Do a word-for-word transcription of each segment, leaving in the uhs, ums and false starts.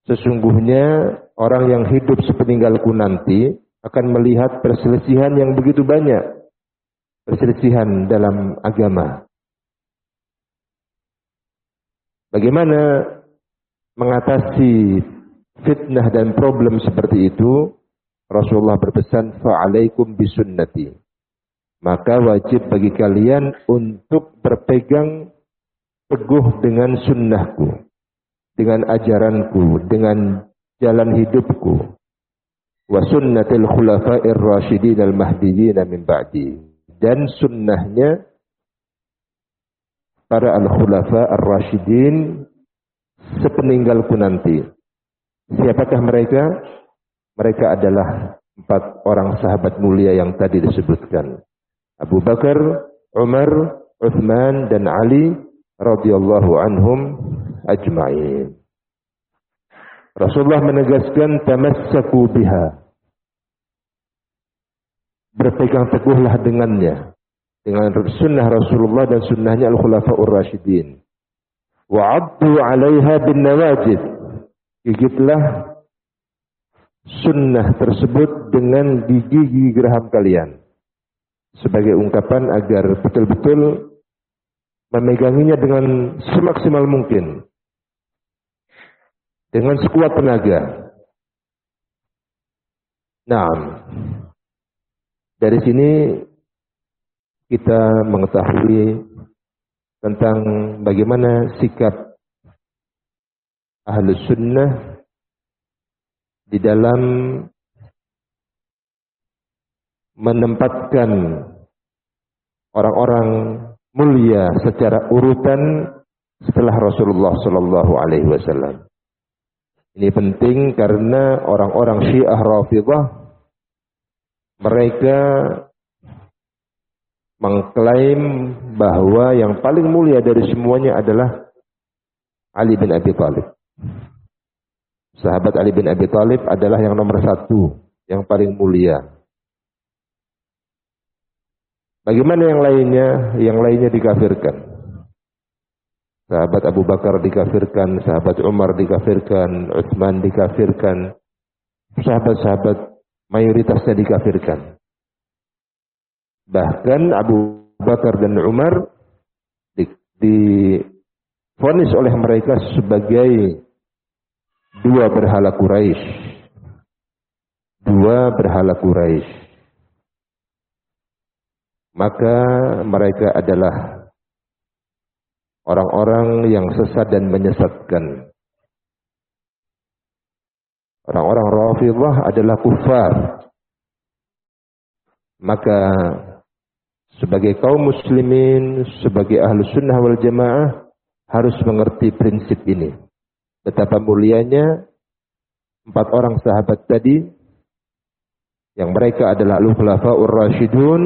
Sesungguhnya orang yang hidup sepeninggalku nanti akan melihat perselisihan yang begitu banyak. Perselisihan dalam agama. Bagaimana mengatasi fitnah dan problem seperti itu? Rasulullah berpesan, fa'alaikum bisunnati. Maka wajib bagi kalian untuk berpegang teguh dengan sunnahku. Dengan ajaranku, dengan jalan hidupku. Wa sunnatil khulafa'ir rasyidin al-mahdiyyin min ba'di. Dan sunnahnya para al-khulafa ar-rasyidin sepeninggalku nanti. Siapakah mereka? Mereka adalah empat orang sahabat mulia yang tadi disebutkan. Abu Bakar, Umar, Uthman, dan Ali radhiyallahu anhum ajma'in. Rasulullah menegaskan tamassaku biha. Berpegang teguhlah dengannya. Dengan sunnah Rasulullah dan sunnahnya al-khulafa'ur rasyidin. Wa'addu 'alaiha bin nawajid. Gigitlah sunnah tersebut dengan gigi-gigi geraham kalian. Sebagai ungkapan agar betul-betul memeganginya dengan semaksimal mungkin. Dengan sekuat tenaga. Nah, dari sini kita mengetahui tentang bagaimana sikap Ahlus Sunnah di dalam menempatkan orang-orang mulia secara urutan setelah Rasulullah sallallahu alaihi wasallam. Ini penting karena orang-orang Syiah Rafidhah mereka mengklaim bahwa yang paling mulia dari semuanya adalah Ali bin Abi Thalib. Sahabat Ali bin Abi Thalib adalah yang nomor satu, yang paling mulia. Bagaimana yang lainnya? Yang lainnya dikafirkan. Sahabat Abu Bakar dikafirkan, sahabat Umar dikafirkan, Utsman dikafirkan, sahabat-sahabat mayoritasnya dikafirkan. Bahkan Abu Bakar dan Umar divonis oleh mereka sebagai dua berhala Quraisy. Dua berhala Quraisy. Maka mereka adalah orang-orang yang sesat dan menyesatkan. Orang-orang Rafidhah adalah kufar. Maka sebagai kaum muslimin, sebagai Ahlus Sunnah wal Jamaah harus mengerti prinsip ini. Betapa mulianya empat orang sahabat tadi yang mereka adalah al-khulafa'ur rasyidun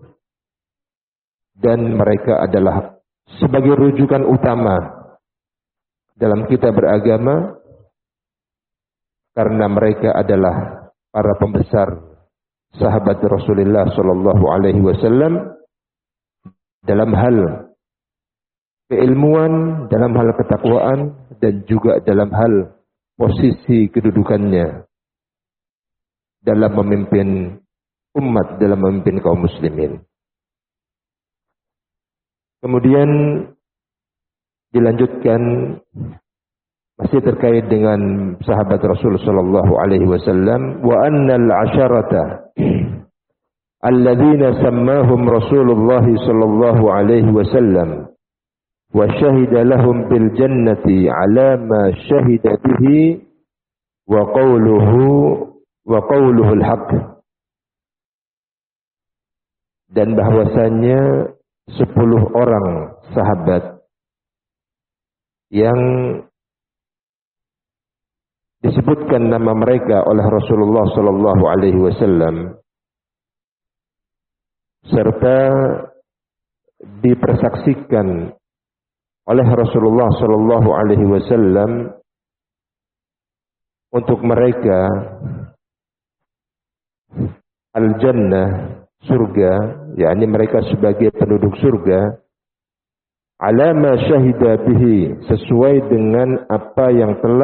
dan mereka adalah sebagai rujukan utama dalam kita beragama karena mereka adalah para pembesar sahabat Rasulullah sallallahu alaihi wasallam dalam hal keilmuan, dalam hal ketakwaan dan juga dalam hal posisi kedudukannya dalam memimpin umat, dalam memimpin kaum muslimin. Kemudian dilanjutkan masih terkait dengan sahabat Rasul sallallahu alaihi wasallam, wa annal asharata alladzina sammahum Rasulullah sallallahu alaihi wasallam wa syahida lahum bil jannati ala ma syahida bihi wa qawluhu wa qawluhu al-haq. Dan bahwasanya sepuluh orang sahabat yang disebutkan nama mereka oleh Rasulullah sallallahu alaihi wasallam serta dipersaksikan oleh Rasulullah sallallahu alaihi wasallam untuk mereka al-jannah, surga, yakni mereka sebagai penduduk surga, ala ma syahida bihi, sesuai dengan apa yang telah